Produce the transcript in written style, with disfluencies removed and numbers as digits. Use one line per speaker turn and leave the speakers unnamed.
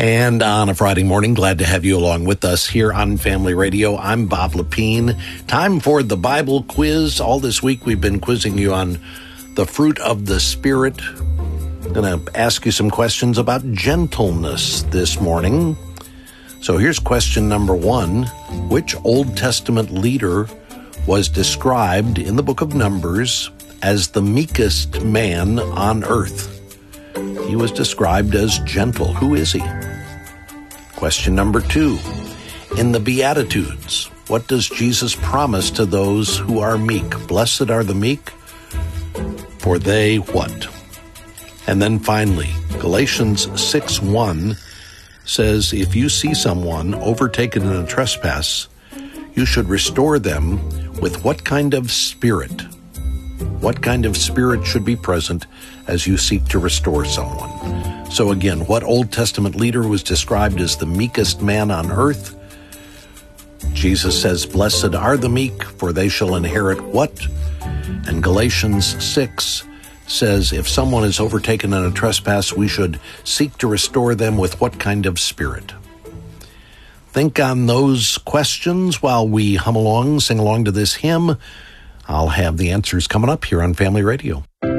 And on a Friday morning, glad to have you along with us here on Family Radio. I'm Bob Lepine. Time for the Bible quiz. All this week we've been quizzing you on the fruit of the Spirit. I'm going to ask you some questions about gentleness this morning. So here's question number 1. Which Old Testament leader was described in the book of Numbers as the meekest man on earth? He was described as gentle. Who is he? Question number 2. In the Beatitudes, what does Jesus promise to those who are meek? Blessed are the meek, for they what? And then finally, Galatians 6:1 says, if you see someone overtaken in a trespass, you should restore them with what kind of spirit? What kind of spirit should be present as you seek to restore someone? So again, what Old Testament leader was described as the meekest man on earth? Jesus says, blessed are the meek, for they shall inherit what? And Galatians 6 says, if someone is overtaken in a trespass, we should seek to restore them with what kind of spirit? Think on those questions while we hum along, sing along to this hymn. I'll have the answers coming up here on Family Radio.